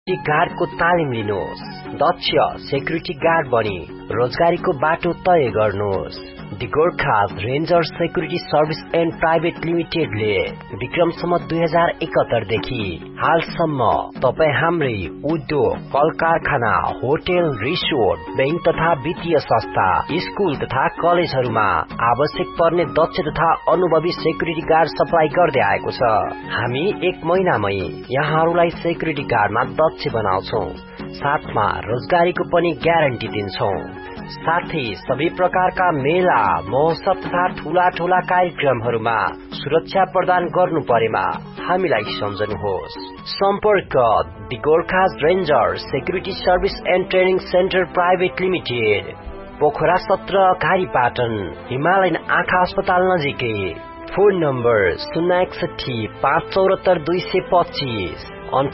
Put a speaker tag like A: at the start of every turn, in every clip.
A: गार्डको तालिम लिनुहोस्। दक्ष सेक्युरिटी गार्ड बनी रोजगारीको बाटो तय गर्नुहोस्। The Gorkhas ranger security service and private लिमिटेडले विक्रमसम्म 2071 देखि हालसम्म तपाई हाम्रै उद्योग, कल कारखाना, होटल, रिसोर्ट, बैंक तथा वित्तीय संस्था, स्कूल तथा कलेजहरूमा आवश्यक पर्ने दक्ष तथा अनुभवी सेक्युरिटी गार्ड सप्लाई गर्दै आएको छ। हामी 1 महिनामै यहाँहरूलाई सेक्युरिटी गार्डमा दक्ष बनाउँछौं। साथमा रोजगारीको पनि ग्यारेन्टी दिन्छौं। साथै सबै प्रकारका मेला, महोत्सव तथा ठूला कार्यक्रमहरूमा सुरक्षा प्रदान गर्नु परेमा हामीलाई सम्झनुहोस्। सम्पर्क the Gorkhas ranger security service and training centre private limited, Pokhara 17 घारीपाटन, Himalayan आँखा अस्पताल नजिकै। फोन नम्बर 061 574 225,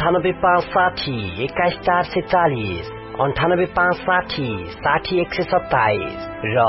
A: 98560 21440, 98560 60127 र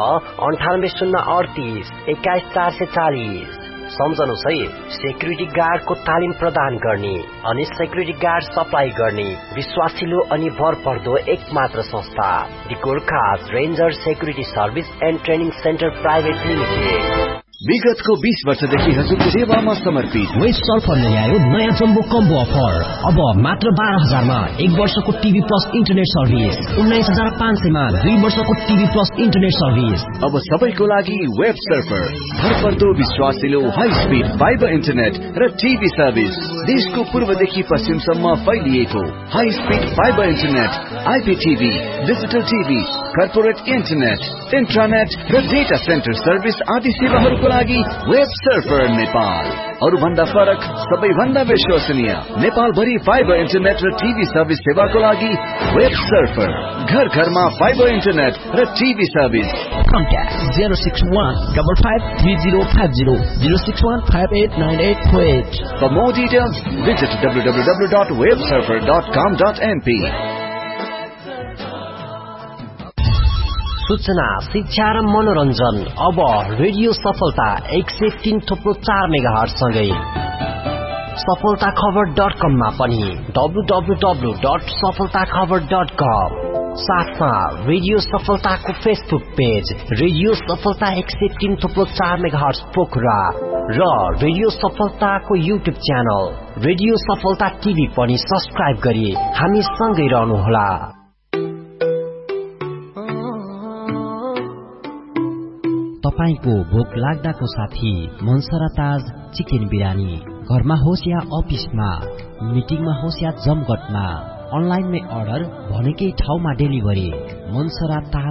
A: 98038 21440। सम्झनुहोस् है, सेक्युरिटी गार्डको तालिम प्रदान गर्ने अनि सेक्युरिटी गार्ड सप्लाई गर्ने विश्वासिलो अनि भरपर्दो एकमात्र संस्था the Gorkhas ranger security service and training centre private limited.
B: विगतको 20 वर्षदेखि हजुरको सेवामा समर्पित
C: वेस्ट सर्फरले ल्यायो नयाँ जम्बो कम्बो अफर। अब मात्र 12,000 मा 1 वर्षको टिभी प्लस इन्टरनेट सर्भिस, 19,500 मा 2 वर्षको टिभी प्लस इन्टरनेट सर्भिस।
B: अब सबैको लागि वेब सर्फर, भरपर्दो विश्वासिलो हाई स्पिड फाइबर इन्टरनेट र टिभी सर्भिस। देशको पूर्वदेखि पश्चिमसम्म फैलिएको high speed fibre internet, आइपीटीभी, digital TV, corporate internet, इन्ट्रानेट र डेटा सेन्टर सर्भिस आदि सेवाहरूको लागि वेब सर्फर नेपाल। अरूभन्दा फरक, सबैभन्दा विश्वसनीय, नेपाल भरि फाइबर इन्टरनेट र टिभी सर्भिस सेवाको लागि वेब सर्फर। घर घरमा फाइबर इन्टरनेट र TV service.
C: Contact 061 55 3050 061 589848।
B: For more details, visit www.websurfer.com.mp।
A: सूचना, शिक्षा र मनोरञ्जन अब रेडियो सफलता 103.4 मेगाहर्ज सँगै सफलताखबर.com मा पनि www.सफलताखबर.com। साथमा रेडियो सफलताको फेसबुक पेज रेडियो सफलता 103.4 मेगाहर्ज पोखरा र रेडियो सफलताको युट्युब च्यानल रेडियो सफलता टिभी पनि सब्स्क्राइब गरी हामी सँगै रहनुहोला।
C: तपाईको भोक लाग्दाको साथी मनसरा ताज चिकन बिरयानी। घरमा होस् या अफिसमा, मिटिङमा होस् या जमघटमा, अनलाइनमै अर्डर, भनेकै ठाउँमा डेलिभरी। मनसरा ताज